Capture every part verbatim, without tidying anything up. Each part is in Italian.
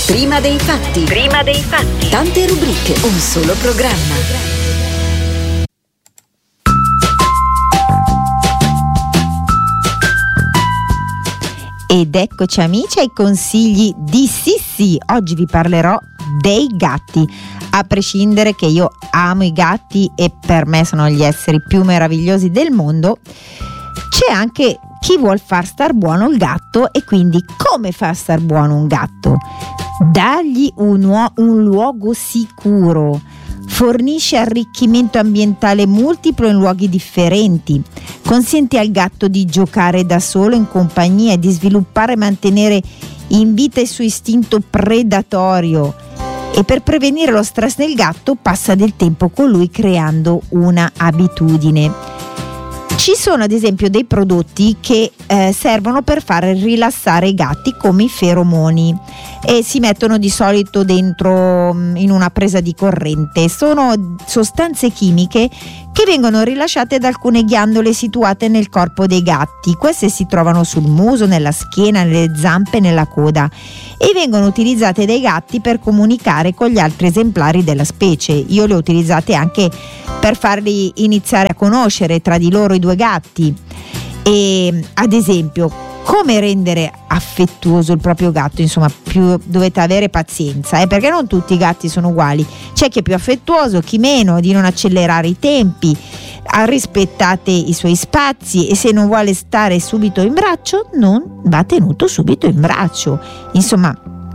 Prima dei fatti. Prima dei fatti. Tante rubriche, un solo programma. Ed eccoci amici ai consigli di Sissi. Oggi vi parlerò dei gatti. A prescindere che io amo i gatti e per me sono gli esseri più meravigliosi del mondo, c'è anche chi vuol far star buono il gatto. E quindi come far star buono un gatto? Dargli un, uo- un luogo sicuro, fornisce arricchimento ambientale multiplo in luoghi differenti, consente al gatto di giocare da solo in compagnia e di sviluppare e mantenere in vita il suo istinto predatorio, e per prevenire lo stress del gatto passa del tempo con lui creando una abitudine. Ci sono ad esempio dei prodotti che eh, servono per far rilassare i gatti, come i feromoni, e si mettono di solito dentro mh, in una presa di corrente. Sono sostanze chimiche che vengono rilasciate da alcune ghiandole situate nel corpo dei gatti. Queste si trovano sul muso, nella schiena, nelle zampe, nella coda, e vengono utilizzate dai gatti per comunicare con gli altri esemplari della specie. Io le ho utilizzate anche per farli iniziare a conoscere tra di loro i due gatti. E ad esempio, come rendere affettuoso il proprio gatto? Insomma, più dovete avere pazienza, eh, perché non tutti i gatti sono uguali. C'è chi è più affettuoso, chi meno, di non accelerare i tempi, rispettate i suoi spazi, e se non vuole stare subito in braccio non va tenuto subito in braccio. Insomma,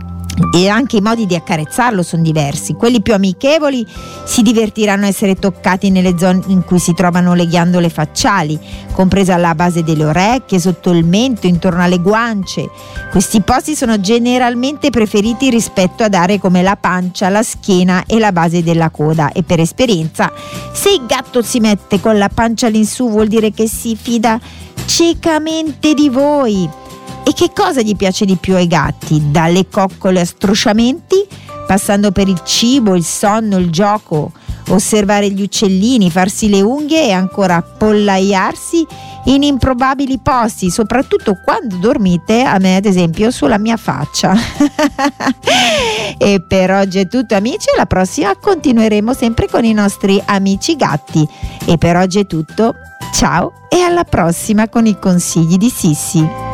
e anche i modi di accarezzarlo sono diversi. Quelli più amichevoli si divertiranno a essere toccati nelle zone in cui si trovano le ghiandole facciali, compresa la base delle orecchie, sotto il mento, intorno alle guance. Questi posti sono generalmente preferiti rispetto ad aree come la pancia, la schiena e la base della coda, e per esperienza, se il gatto si mette con la pancia all'insù vuol dire che si fida ciecamente di voi. E che cosa gli piace di più ai gatti? Dalle coccole a strusciamenti, passando per il cibo, il sonno, il gioco, osservare gli uccellini, farsi le unghie e ancora appollaiarsi in improbabili posti, soprattutto quando dormite, a me ad esempio sulla mia faccia. E per oggi è tutto amici, alla prossima continueremo sempre con i nostri amici gatti. E per oggi è tutto, ciao e alla prossima con i consigli di Sissi.